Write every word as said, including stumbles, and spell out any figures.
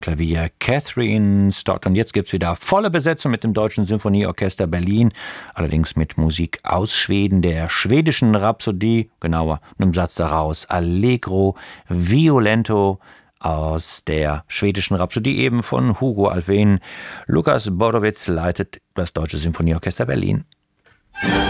Klavier Catherine Stott. Und jetzt gibt's wieder volle Besetzung mit dem Deutschen Symphonieorchester Berlin, allerdings mit Musik aus Schweden, der schwedischen Rhapsodie, genauer einem Satz daraus, Allegro Violento aus der schwedischen Rhapsodie eben von Hugo Alfvén. Lukas Borowitz leitet das Deutsche Symphonieorchester Berlin.